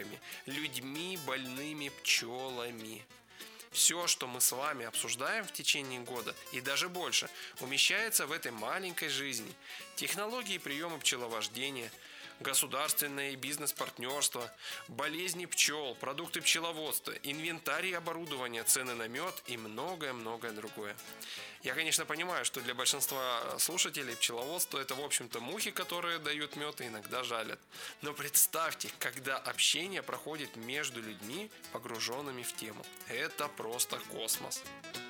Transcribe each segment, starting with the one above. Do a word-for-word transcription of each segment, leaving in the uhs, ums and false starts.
участниками, людьми, больными пчелами. Все, что мы с вами обсуждаем в течение года и даже больше, умещается в этой маленькой жизни. Технологии и приемы пчеловождения, государственное и бизнес-партнерство, болезни пчел, продукты пчеловодства, инвентарь и оборудование, цены на мед и многое-многое другое. Я, конечно, понимаю, что для большинства слушателей пчеловодство – это, в общем-то, мухи, которые дают мед и иногда жалят. Но представьте, когда общение проходит между людьми, погруженными в тему. Это просто космос.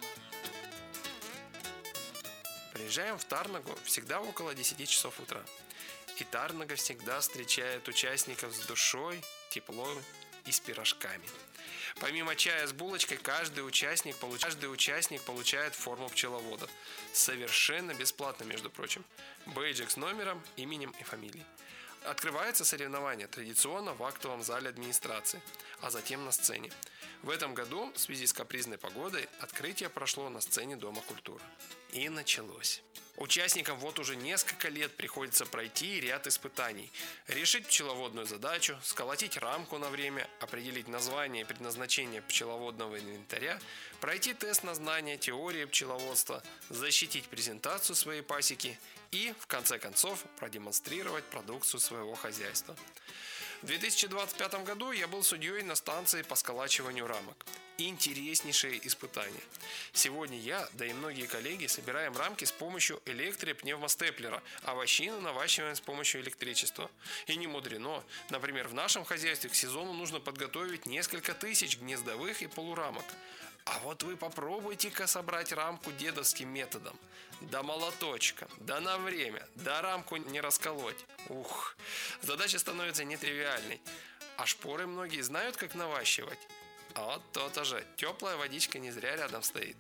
Приезжаем в Тарнагу всегда около десяти часов утра. И Тарнага всегда встречает участников с душой, теплом и с пирожками. Помимо чая с булочкой, каждый участник, получ... каждый участник получает форму пчеловода. Совершенно бесплатно, между прочим. Бейджик с номером, именем и фамилией. Открывается соревнование традиционно в актовом зале администрации, а затем на сцене. В этом году, в связи с капризной погодой, открытие прошло на сцене Дома культуры. И началось. Участникам вот уже несколько лет приходится пройти ряд испытаний. Решить пчеловодную задачу, сколотить рамку на время, определить название и предназначение пчеловодного инвентаря, пройти тест на знание теории пчеловодства, защитить презентацию своей пасеки и, в конце концов, продемонстрировать продукцию своего хозяйства. В две тысячи двадцать пятом году я был судьей на станции по сколачиванию рамок. Интереснейшее испытание. Сегодня я, да и многие коллеги, собираем рамки с помощью электропневмостеплера, а овощину наващиваем с помощью электричества. И не мудрено. Например, в нашем хозяйстве к сезону нужно подготовить несколько тысяч гнездовых и полурамок. А вот вы попробуйте-ка собрать рамку дедовским методом. До молоточка, да на время, да рамку не расколоть. Ух, задача становится нетривиальной. А шпоры многие знают, как наващивать. А вот то-то же, теплая водичка не зря рядом стоит.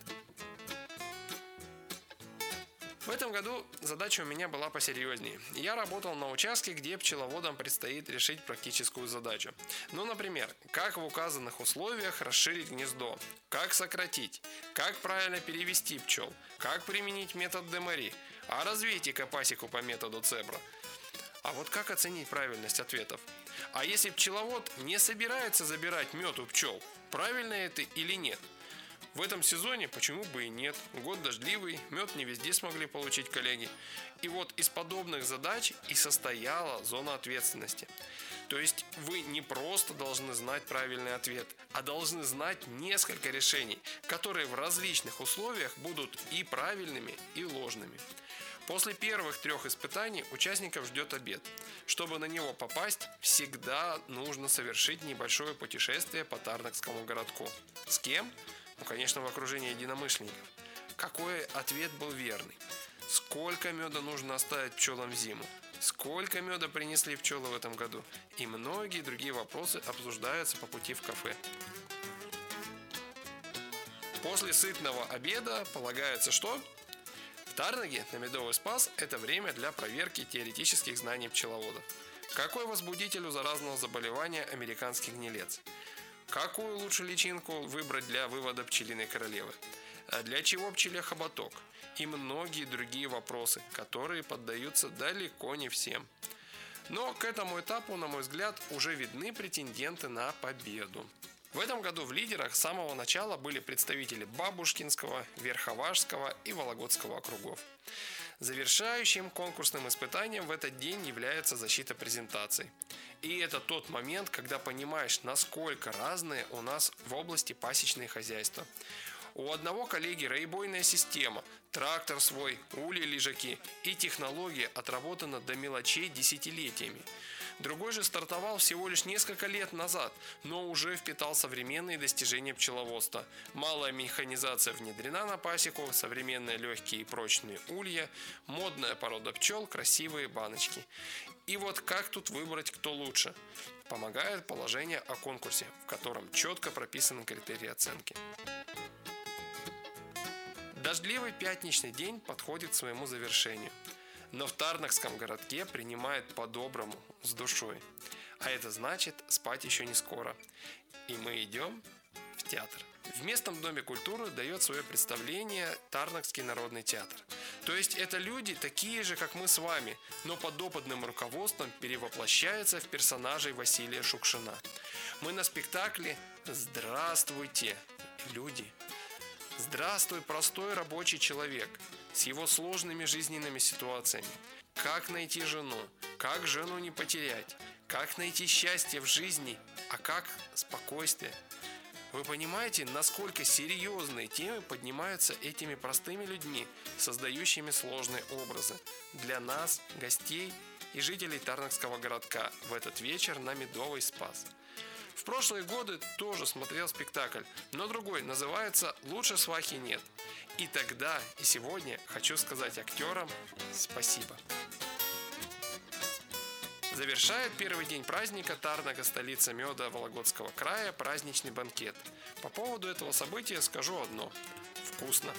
В этом году задача у меня была посерьезнее. Я работал на участке, где пчеловодам предстоит решить практическую задачу. Ну, например, как в указанных условиях расширить гнездо, как сократить, как правильно перевести пчел, как применить метод Демари, а развейте-ка пасеку по методу Цебра. А вот как оценить правильность ответов? А если пчеловод не собирается забирать мед у пчел, правильно это или нет? В этом сезоне почему бы и нет? Год дождливый, мед не везде смогли получить коллеги. И вот из подобных задач и состояла зона ответственности. То есть вы не просто должны знать правильный ответ, а должны знать несколько решений, которые в различных условиях будут и правильными, и ложными. После первых трех испытаний участников ждет обед. Чтобы на него попасть, всегда нужно совершить небольшое путешествие по Тарнагскому городку. С кем? Ну, конечно, в окружении единомышленников. Какой ответ был верный? Сколько меда нужно оставить пчелам в зиму? Сколько меда принесли пчелы в этом году? И многие другие вопросы обсуждаются по пути в кафе. После сытного обеда полагается что? В Тарнаге на Медовый Спас это время для проверки теоретических знаний пчеловодов. Какой возбудитель у заразного заболевания американский гнилец? Какую лучше личинку выбрать для вывода пчелиной королевы? А для чего пчеле хоботок? И многие другие вопросы, которые поддаются далеко не всем. Но к этому этапу, на мой взгляд, уже видны претенденты на победу. В этом году в лидерах с самого начала были представители Бабушкинского, Верховажского и Вологодского округов. Завершающим конкурсным испытанием в этот день является защита презентаций. И это тот момент, когда понимаешь, насколько разные у нас в области пасечные хозяйства. У одного коллеги рейбойная система, трактор свой, ульи-лежаки и технология отработана до мелочей десятилетиями. Другой же стартовал всего лишь несколько лет назад, но уже впитал современные достижения пчеловодства. Малая механизация внедрена на пасеку, современные легкие и прочные улья, модная порода пчел, красивые баночки. И вот как тут выбрать, кто лучше? Помогает положение о конкурсе, в котором четко прописаны критерии оценки. Дождливый пятничный день подходит к своему завершению. Но в Тарнагском городке принимают по-доброму, с душой. А это значит, спать еще не скоро. И мы идем в театр. В местном доме культуры дает свое представление Тарнагский народный театр. То есть это люди такие же, как мы с вами, но под опытным руководством перевоплощаются в персонажей Василия Шукшина. Мы на спектакле «Здравствуйте, люди». Здравствуй, простой рабочий человек с его сложными жизненными ситуациями. Как найти жену? Как жену не потерять? Как найти счастье в жизни? А как спокойствие? Вы понимаете, насколько серьезные темы поднимаются этими простыми людьми, создающими сложные образы для нас, гостей и жителей Тарногского городка в этот вечер на Медовый Спас. В прошлые годы тоже смотрел спектакль, но другой, называется «Лучше свахи нет». И тогда, и сегодня хочу сказать актерам спасибо. Завершает первый день праздника Тарнога, столица меда Вологодского края, праздничный банкет. По поводу этого события скажу одно – вкусно.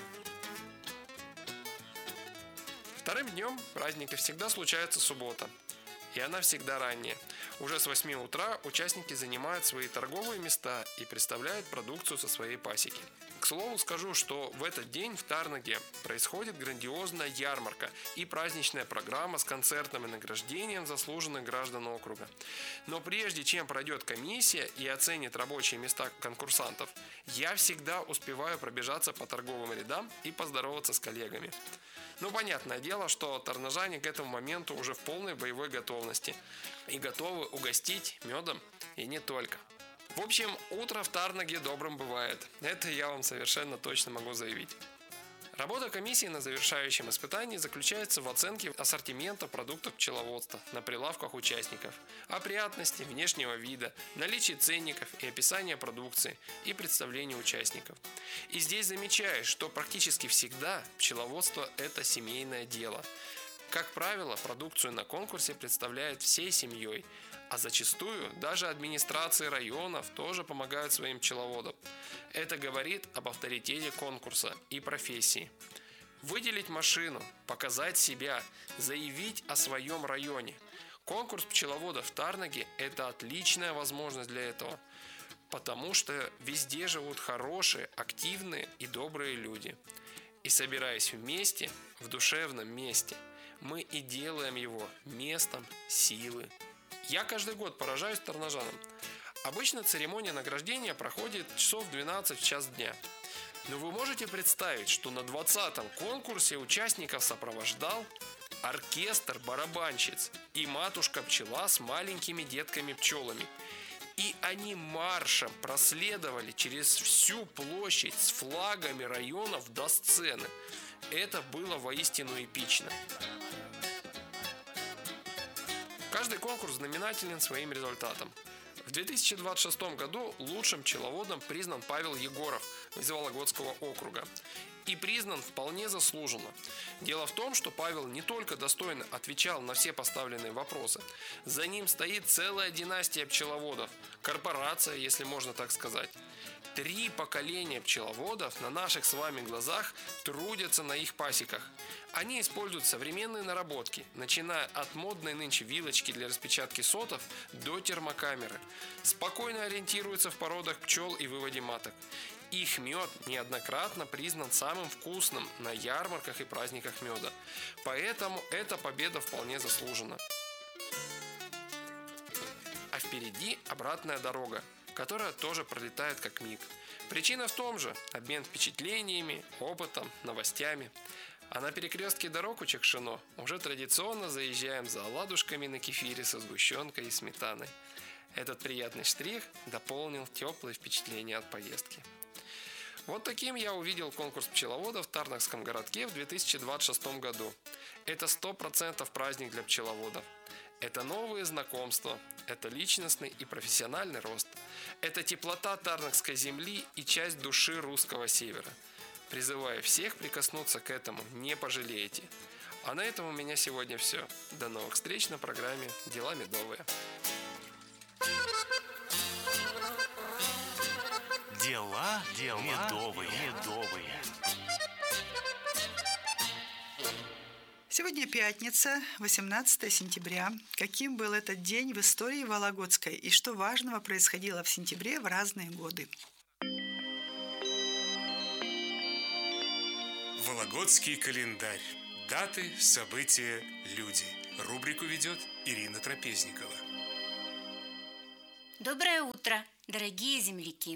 Вторым днем праздника всегда случается суббота, и она всегда ранняя. Уже с восьми утра участники занимают свои торговые места и представляют продукцию со своей пасеки. К слову скажу, что в этот день в Тарноге происходит грандиозная ярмарка и праздничная программа с концертом и награждением заслуженных граждан округа. Но прежде чем пройдет комиссия и оценит рабочие места конкурсантов, я всегда успеваю пробежаться по торговым рядам и поздороваться с коллегами. Ну, понятное дело, что тарножане к этому моменту уже в полной боевой готовности и готовы угостить медом и не только. В общем, утро в Тарноге добрым бывает. Это я вам совершенно точно могу заявить. Работа комиссии на завершающем испытании заключается в оценке ассортимента продуктов пчеловодства на прилавках участников, опрятности, внешнего вида, наличии ценников и описания продукции и представления участников. И здесь замечаешь, что практически всегда пчеловодство – это семейное дело. Как правило, продукцию на конкурсе представляют всей семьей, а зачастую даже администрации районов тоже помогают своим пчеловодам. Это говорит об авторитете конкурса и профессии. Выделить машину, показать себя, заявить о своем районе. Конкурс пчеловодов в Тарноге – это отличная возможность для этого, потому что везде живут хорошие, активные и добрые люди. И собираясь вместе, в душевном месте, мы и делаем его местом силы. Я каждый год поражаюсь тарножанам. Обычно церемония награждения проходит часов в двенадцать в час дня. Но вы можете представить, что на двадцатом конкурсе участников сопровождал оркестр барабанщиц и матушка-пчела с маленькими детками-пчелами. И они маршем проследовали через всю площадь с флагами районов до сцены. Это было воистину эпично. Каждый конкурс знаменателен своим результатом. В две тысячи двадцать шестом году лучшим пчеловодом признан Павел Егоров из Вологодского округа. И признан вполне заслуженно. Дело в том, что Павел не только достойно отвечал на все поставленные вопросы. За ним стоит целая династия пчеловодов, корпорация, если можно так сказать. Три поколения пчеловодов на наших с вами глазах трудятся на их пасеках. Они используют современные наработки, начиная от модной нынче вилочки для распечатки сотов до термокамеры. Спокойно ориентируются в породах пчел и выводе маток. Их мед неоднократно признан самым вкусным на ярмарках и праздниках меда. Поэтому эта победа вполне заслужена. А впереди обратная дорога, которая тоже пролетает как миг. Причина в том же – обмен впечатлениями, опытом, новостями. А на перекрестке дорог у Чекшино уже традиционно заезжаем за оладушками на кефире со сгущенкой и сметаной. Этот приятный штрих дополнил теплые впечатления от поездки. Вот таким я увидел конкурс пчеловодов в Тарногском городке в две тысячи двадцать шестом году. Это сто процентов праздник для пчеловодов. Это новые знакомства, это личностный и профессиональный рост. Это теплота Тарногской земли и часть души русского севера. Призываю всех прикоснуться к этому, не пожалеете. А на этом у меня сегодня все. До новых встреч на программе «Дела медовые». Дела, Дела медовые. медовые. Сегодня пятница, восемнадцатое сентября. Каким был этот день в истории Вологодской и что важного происходило в сентябре в разные годы? Вологодский календарь. Даты, события, люди. Рубрику ведет Ирина Трапезникова. Доброе утро, дорогие земляки!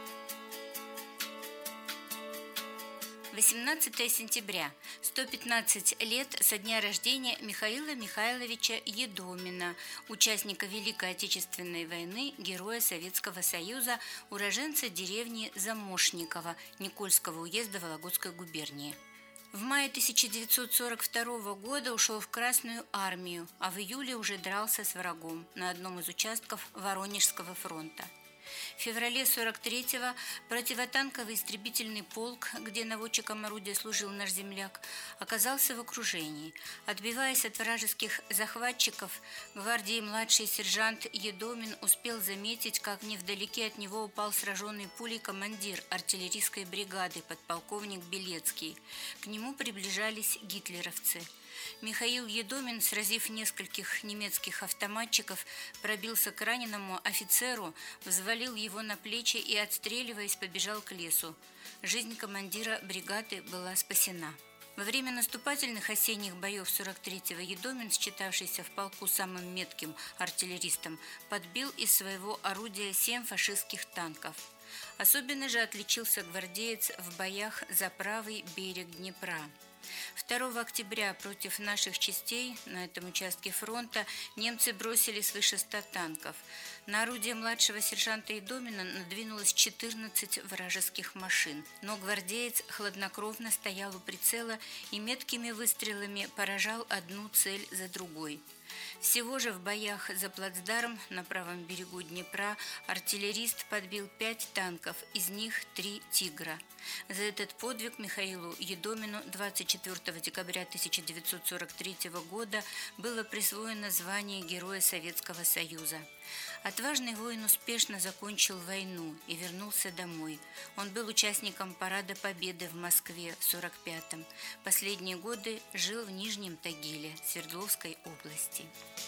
восемнадцатое сентября. сто пятнадцать лет со дня рождения Михаила Михайловича Едомина, участника Великой Отечественной войны, героя Советского Союза, уроженца деревни Замошниково Никольского уезда Вологодской губернии. В мае тысяча девятьсот сорок второго года ушел в Красную армию, а в июле уже дрался с врагом на одном из участков Воронежского фронта. В феврале сорок третьего противотанковый истребительный полк, где наводчиком орудия служил наш земляк, оказался в окружении. Отбиваясь от вражеских захватчиков, гвардии младший сержант Едомин успел заметить, как невдалеке от него упал сраженный пулей командир артиллерийской бригады, подполковник Белецкий. К нему приближались гитлеровцы. Михаил Едомин, сразив нескольких немецких автоматчиков, пробился к раненому офицеру, взвалил его на плечи и, отстреливаясь, побежал к лесу. Жизнь командира бригады была спасена. Во время наступательных осенних боев сорок третьего Едомин, считавшийся в полку самым метким артиллеристом, подбил из своего орудия семь фашистских танков. Особенно же отличился гвардеец в боях за правый берег Днепра. второго октября против наших частей на этом участке фронта немцы бросили свыше ста танков. На орудие младшего сержанта Едомина надвинулось четырнадцать вражеских машин, но гвардеец хладнокровно стоял у прицела и меткими выстрелами поражал одну цель за другой. Всего же в боях за плацдарм на правом берегу Днепра артиллерист подбил пять танков, из них три «Тигра». За этот подвиг Михаилу Едомину двадцать четвёртого декабря тысяча девятьсот сорок третьего года было присвоено звание Героя Советского Союза. Отважный воин успешно закончил войну и вернулся домой. Он был участником Парада Победы в Москве в сорок пятом. Последние годы жил в Нижнем Тагиле Свердловской области.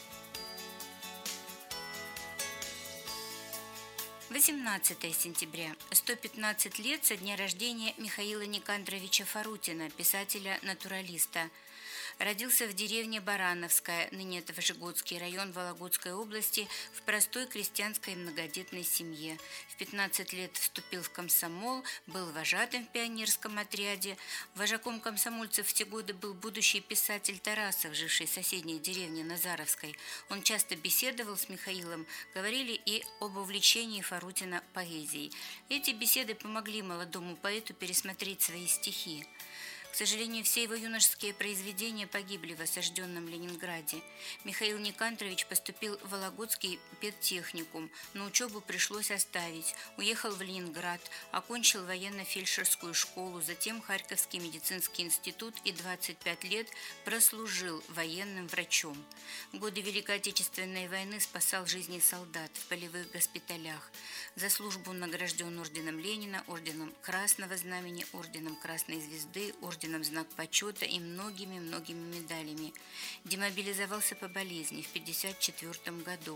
восемнадцатое сентября. сто пятнадцать лет со дня рождения Михаила Никандровича Фарутина, писателя-натуралиста. Родился в деревне Барановская, ныне это Вожегодский район Вологодской области, в простой крестьянской многодетной семье. В пятнадцать лет вступил в комсомол, был вожатым в пионерском отряде. Вожаком комсомольцев в те годы был будущий писатель Тарасов, живший в соседней деревне Назаровской. Он часто беседовал с Михаилом, говорили и об увлечении Фарутина поэзией. Эти беседы помогли молодому поэту пересмотреть свои стихи. К сожалению, все его юношеские произведения погибли в осажденном Ленинграде. Михаил Никандрович поступил в Вологодский педтехникум, но учебу пришлось оставить. Уехал в Ленинград, окончил военно-фельдшерскую школу, затем Харьковский медицинский институт и двадцать пять лет прослужил военным врачом. В годы Великой Отечественной войны спасал жизни солдат в полевых госпиталях. За службу награжден орденом Ленина, орденом Красного Знамени, орденом Красной Звезды, орденом Знак почета и многими-многими медалями. Демобилизовался по болезни в пятьдесят четвёртом году.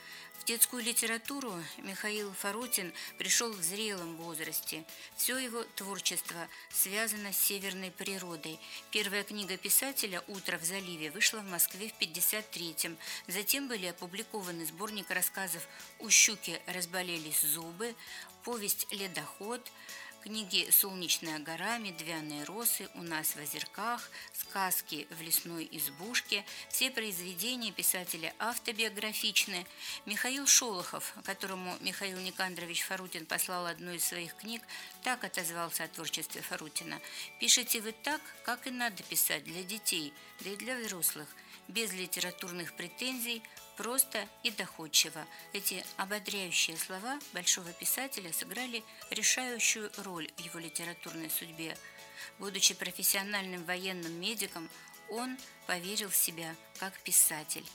В детскую литературу Михаил Фарутин пришел в зрелом возрасте. Все его творчество связано с северной природой. Первая книга писателя «Утро в заливе» вышла в Москве в пятьдесят третьем. Затем были опубликованы сборник рассказов «У щуки разболелись зубы», повесть «Ледоход», книги «Солнечная гора», «Медвяные росы», «У нас в озерках», «Сказки в лесной избушке». Все произведения писателя автобиографичны. Михаил Шолохов, которому Михаил Никандрович Фарутин послал одну из своих книг, так отозвался о творчестве Фарутина: «Пишете вы так, как и надо писать для детей, да и для взрослых, без литературных претензий, просто и доходчиво». Эти ободряющие слова большого писателя сыграли решающую роль в его литературной судьбе. Будучи профессиональным военным медиком, он поверил в себя как писатель.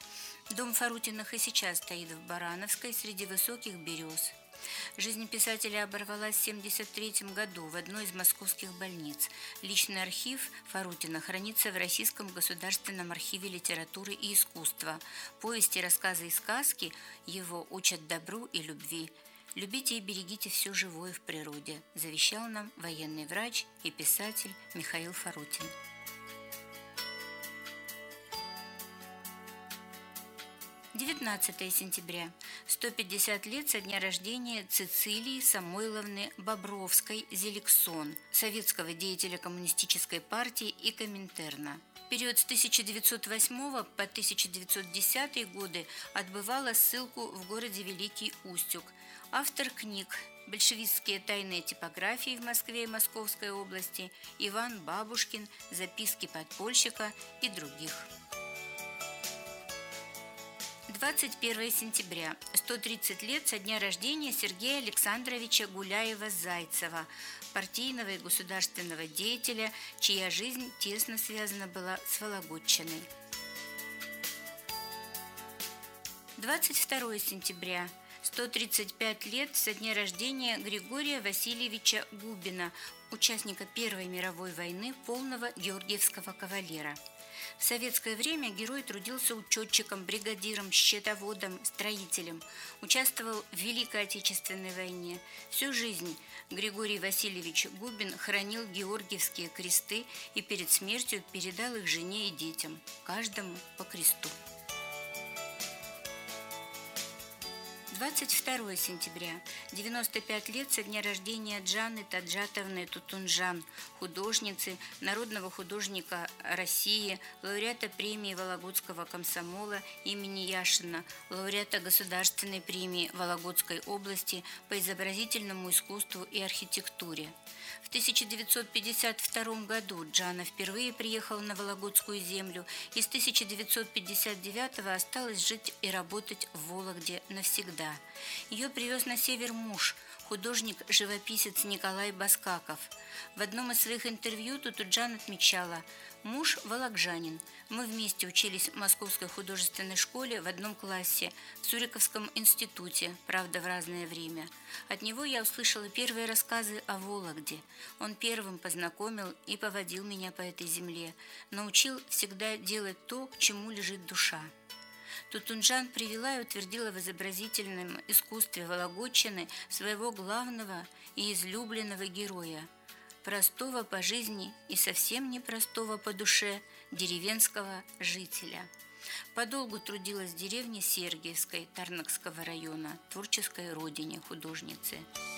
Дом Фарутиных и сейчас стоит в Барановской среди высоких берез. Жизнь писателя оборвалась в семьдесят третьем году в одной из московских больниц. Личный архив Фарутина хранится в Российском государственном архиве литературы и искусства. Повести, рассказы и сказки его учат добру и любви. «Любите и берегите все живое в природе», завещал нам военный врач и писатель Михаил Фарутин. девятнадцатое сентября. сто пятьдесят лет со дня рождения Цицилии Самойловны Бобровской-Зеликсон, советского деятеля коммунистической партии и Коминтерна. В период с тысяча девятьсот восьмого по тысяча девятьсот десятые годы отбывала ссылку в городе Великий Устюг. Автор книг «Большевистские тайные типографии в Москве и Московской области», Иван Бабушкин, «Записки подпольщика» и других. двадцать первое сентября. сто тридцать лет со дня рождения Сергея Александровича Гуляева-Зайцева, партийного и государственного деятеля, чья жизнь тесно связана была с Вологодчиной. двадцать второе сентября. сто тридцать пять лет со дня рождения Григория Васильевича Губина, участника Первой мировой войны, полного георгиевского кавалера. В советское время герой трудился учетчиком, бригадиром, счетоводом, строителем. Участвовал в Великой Отечественной войне. Всю жизнь Григорий Васильевич Губин хранил георгиевские кресты и перед смертью передал их жене и детям, каждому по кресту. двадцать второе сентября. девяносто пять лет со дня рождения Джанны Таджатовны Тутунжан, художницы, народного художника России, лауреата премии Вологодского комсомола имени Яшина, лауреата Государственной премии Вологодской области по изобразительному искусству и архитектуре. В тысяча девятьсот пятьдесят втором году Джанна впервые приехала на Вологодскую землю и с тысяча девятьсот пятьдесят девятого осталась жить и работать в Вологде навсегда. Ее привез на север муж, художник-живописец Николай Баскаков. В одном из своих интервью Тутунжан отмечала: «Муж – вологжанин. Мы вместе учились в Московской художественной школе в одном классе, в Суриковском институте, правда, в разное время. От него я услышала первые рассказы о Вологде. Он первым познакомил и поводил меня по этой земле, научил всегда делать то, к чему лежит душа». Тутунжан привела и утвердила в изобразительном искусстве Вологодчины своего главного и излюбленного героя, простого по жизни и совсем непростого по душе деревенского жителя. Подолгу трудилась в деревне Сергиевской Тарнакского района, творческой родине художницы.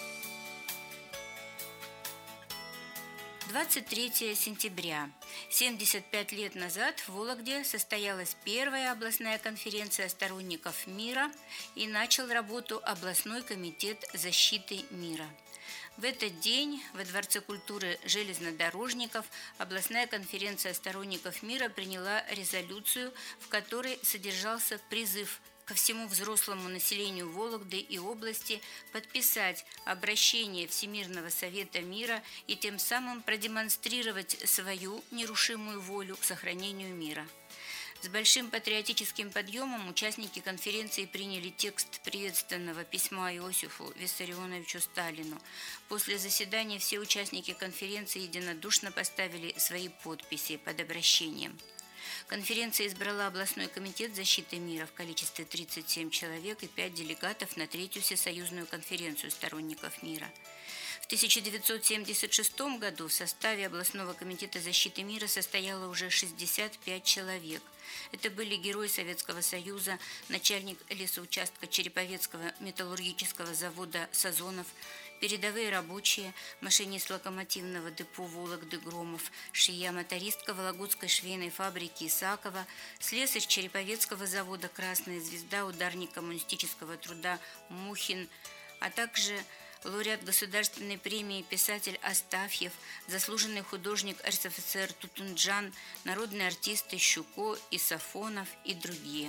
двадцать третье сентября. семьдесят пять лет назад в Вологде состоялась первая областная конференция сторонников мира и начал работу областной комитет защиты мира. В этот день во Дворце культуры железнодорожников областная конференция сторонников мира приняла резолюцию, в которой содержался призыв ко всему взрослому населению Вологды и области подписать обращение Всемирного Совета Мира и тем самым продемонстрировать свою нерушимую волю к сохранению мира. С большим патриотическим подъемом участники конференции приняли текст приветственного письма Иосифу Виссарионовичу Сталину. После заседания все участники конференции единодушно поставили свои подписи под обращением. Конференция избрала областной комитет защиты мира в количестве тридцать семь человек и пять делегатов на третью всесоюзную конференцию сторонников мира. В тысяча девятьсот семьдесят шестом году в составе областного комитета защиты мира состояло уже шестьдесят пять человек. Это были герои Советского Союза, начальник лесоучастка Череповецкого металлургического завода «Сазонов», передовые рабочие, машинист локомотивного депо Вологды Громов, швея-мотористка Вологодской швейной фабрики Исакова, слесарь Череповецкого завода «Красная звезда», ударник коммунистического труда Мухин, а также лауреат Государственной премии писатель Астафьев, заслуженный художник эр эс эф эс эр Тутунжан, народные артисты Щуко и Сафонов и другие.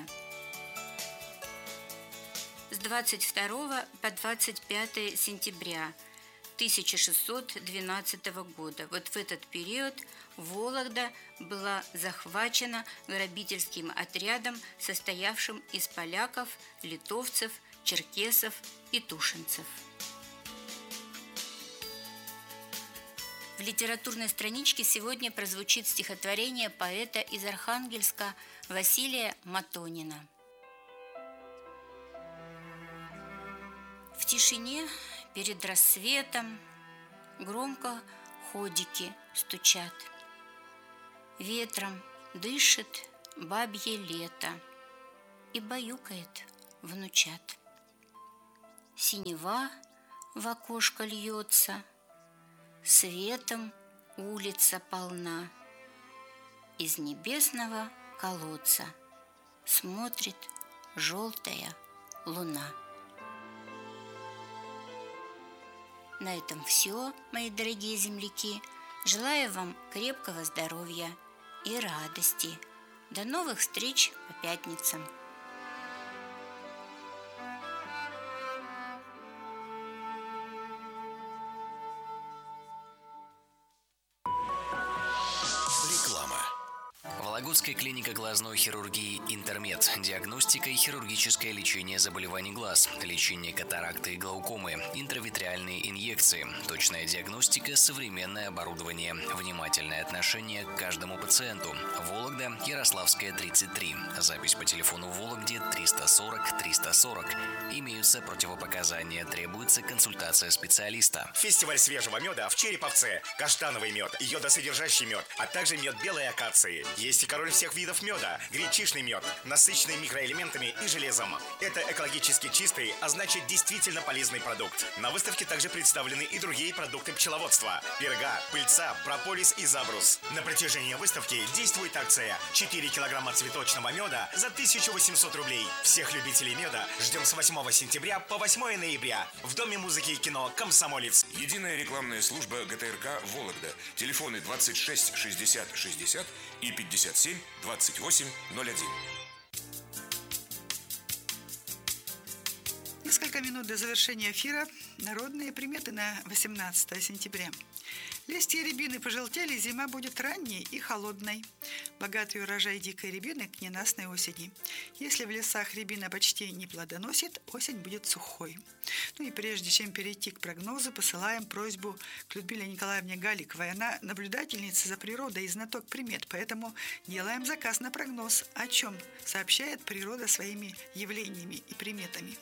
С двадцать второго по двадцать пятое сентября тысяча шестьсот двенадцатого года. Вот в этот период Вологда была захвачена грабительским отрядом, состоявшим из поляков, литовцев, черкесов и тушинцев. В литературной страничке сегодня прозвучит стихотворение поэта из Архангельска Василия Матонина. В тишине перед рассветом громко ходики стучат. Ветром дышит бабье лето, и баюкает внучат. Синева в окошко льется, светом улица полна. Из небесного колодца смотрит желтая луна. На этом все, мои дорогие земляки. Желаю вам крепкого здоровья и радости. До новых встреч по пятницам. Реклама. Вологодская клиника глазной хирургии «Интермед». Диагностика и хирургическое лечение заболеваний глаз, лечение катаракты и глаукомы, интравитреальные инъекции, точная диагностика, современное оборудование, внимательное отношение к каждому пациенту. Вологда, Ярославская, тридцать три. Запись по телефону в Вологде триста сорок триста сорок. Имеются противопоказания, требуется консультация специалиста. Фестиваль свежего меда в Череповце. Каштановый мед, йодосодержащий мед, а также мед белой акации. Есть и король всех видов меда – гречишный мед, насыщенный микроэлементами и железом. Это экологически чистый, а значит действительно полезный продукт. На выставке также представлены и другие продукты пчеловодства – перга, пыльца, прополис и забрус. На протяжении выставки действует акция четыре килограмма цветочного меда за тысячу восемьсот рублей. Всех любителей меда ждем с восьмого сентября по восьмое ноября в Доме музыки и кино «Комсомолец». Единая рекламная служба ГТРК «Вологда». Телефоны двадцать шесть шестьдесят шестьдесят и пятьдесят семь двадцать восемь ноль один. Несколько минут до завершения эфира. Народные приметы на восемнадцатое сентября. Листья рябины пожелтели, зима будет ранней и холодной. Богатый урожай дикой рябины к ненастной осени. Если в лесах рябина почти не плодоносит, осень будет сухой. Ну и прежде чем перейти к прогнозу, посылаем просьбу к Людмиле Николаевне Галиковой. Она наблюдательница за природой и знаток примет, поэтому делаем заказ на прогноз, о чем сообщает природа своими явлениями и приметами.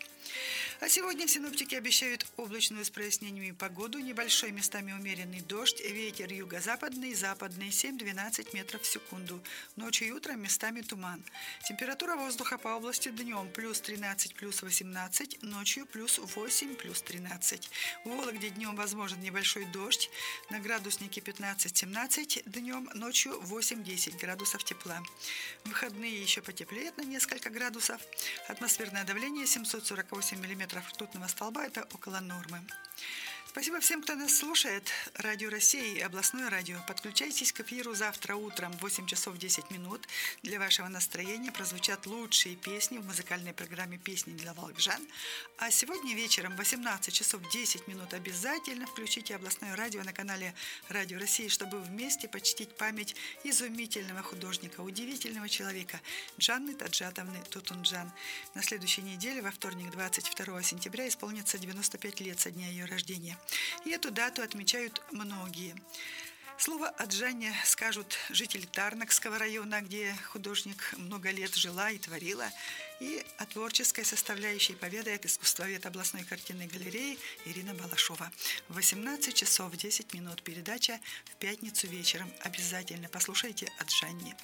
А сегодня синоптики обещают облачную с прояснениями погоду, небольшой местами умеренный дождь, ветер юго-западный, западный семь-двенадцать метров в секунду. Ночью и утром местами туман. Температура воздуха по области днем плюс тринадцать, плюс восемнадцать, ночью плюс восемь, плюс тринадцать. В Вологде днем возможен небольшой дождь, на градуснике пятнадцать-семнадцать, днем, ночью восемь-десять градусов тепла. В выходные еще потеплеет на несколько градусов. Атмосферное давление семьсот сорок восемь миллиметров ртутного столба – это около нормы. Спасибо всем, кто нас слушает. Радио Россия и областное радио. Подключайтесь к эфиру завтра утром в восемь часов десять минут. Для вашего настроения прозвучат лучшие песни в музыкальной программе «Песни для волжан». А сегодня вечером в восемнадцать часов десять минут обязательно включите областное радио на канале Радио России, чтобы вместе почтить память изумительного художника, удивительного человека Джанны Таджатовны Тутунджан. На следующей неделе, во вторник, двадцать второго сентября, исполнится девяносто пять лет со дня ее рождения. И эту дату отмечают многие. Слово о Джанне скажут жители Тарнакского района, где художник много лет жила и творила. И о творческой составляющей поведает искусствовед областной картинной галереи Ирина Балашова. В восемнадцать часов десять минут передача в пятницу вечером. Обязательно послушайте о Джанне.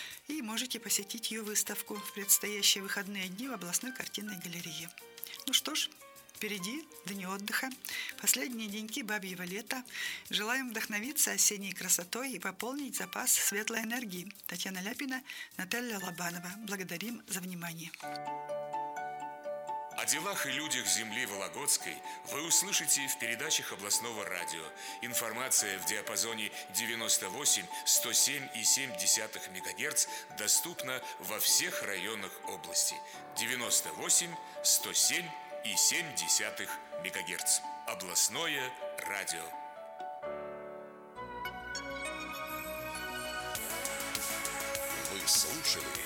И можете посетить ее выставку в предстоящие выходные дни в областной картинной галерее. Ну что ж, впереди дни отдыха, последние деньки бабьего лета. Желаем вдохновиться осенней красотой и пополнить запас светлой энергии. Татьяна Ляпина, Наталья Лобанова. Благодарим за внимание. О делах и людях земли Вологодской вы услышите в передачах областного радио. Информация в диапазоне девяносто восемь сто семь и семь десятых мегагерц доступна во всех районах области. девяносто восемь сто семь и семь десятых мегагерц. Областное радио. Вы слушали